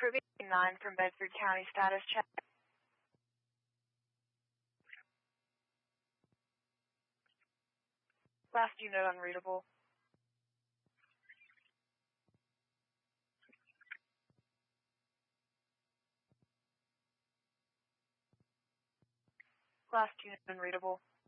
Proving 9 from Bedford County status check. Last unit unreadable. Last unit unreadable.